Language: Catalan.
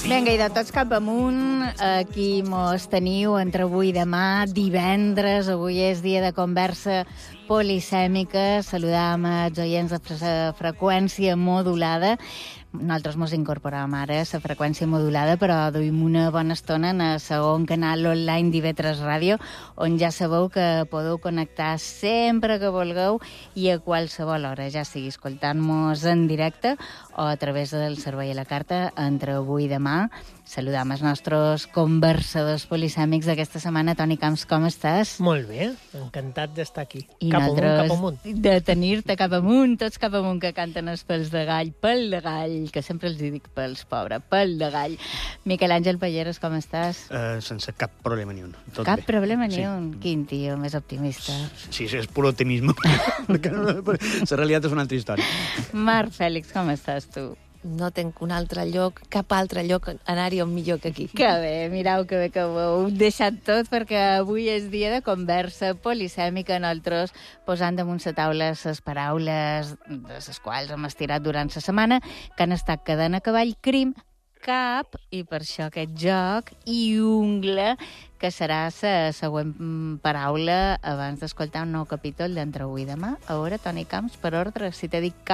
Vinga, i de tots cap amunt, aquí mos teniu entre avui i demà, divendres, avui és dia de conversa polisèmica, saludam els oients de freqüència modulada. Nosaltres mos incorporàvem ara a la freqüència modulada, però duim una bona estona en el segon canal online d'IV3 Ràdio, on ja sabeu que podeu connectar sempre que vulgueu i a qualsevol hora, ja sigui escoltant-nos en directe o a través del servei a la carta entre avui i demà. Saludam els nostres conversadors polisèmics d'aquesta setmana. Toni Camps, com estàs? Molt bé, encantat d'estar aquí. I cap amunt. De tenir-te cap amunt, tots cap amunt, que canten els pèls de gall, pel de gall, que sempre els dic pels, pobre, pel de gall. Miquel Àngel Palleros, com estàs? Sense cap problema ni un. Tot Cap bé. problema ni Sí. un. Quin tio més optimista. Sí, és pur optimisme. Perquè la realitat és una altra història. Marc Fèlix, com estàs tu? No tenc un altre lloc, cap altre lloc anar-hi on millor que aquí. Que bé, mireu que bé que ho heu deixat tot, perquè avui és dia de conversa polisèmica, nosaltres posant damunt la taula les paraules de les quals hem estirat durant la setmana, que han estat quedant a cavall, crim, cap, i per això aquest joc, i ungla, que serà la següent paraula abans d'escoltar un nou capítol d'Entre avui i demà. A veure, Toni Camps, per ordre, si t'he dit cap,